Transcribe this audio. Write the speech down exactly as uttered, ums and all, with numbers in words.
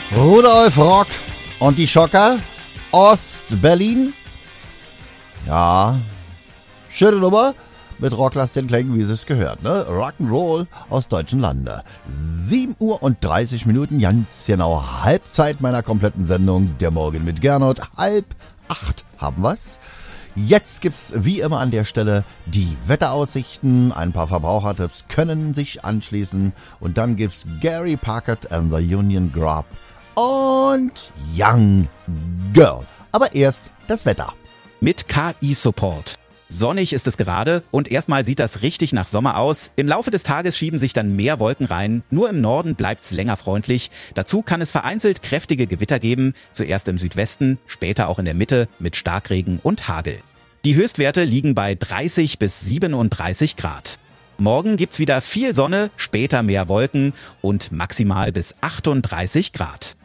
Rudolf Rock und die Schocker, Ost-Berlin. Ja, schöne Nummer. Mit Rocklass den Klängen, wie es gehört, ne? Rock'n'Roll aus deutschen Lande. sieben Uhr und dreißig Minuten, ganz genau Halbzeit meiner kompletten Sendung. Der Morgen mit Gernot. Halb acht haben wir's. Jetzt gibt's wie immer an der Stelle die Wetteraussichten. Ein paar Verbrauchertipps können sich anschließen. Und dann gibt's Gary Packard and the Union Grub und Young Girl. Aber erst das Wetter. Mit K I-Support. Sonnig ist es gerade und erstmal sieht das richtig nach Sommer aus. Im Laufe des Tages schieben sich dann mehr Wolken rein. Nur im Norden bleibt's länger freundlich. Dazu kann es vereinzelt kräftige Gewitter geben. Zuerst im Südwesten, später auch in der Mitte mit Starkregen und Hagel. Die Höchstwerte liegen bei dreißig bis siebenunddreißig Grad. Morgen gibt's wieder viel Sonne, später mehr Wolken und maximal bis achtunddreißig Grad.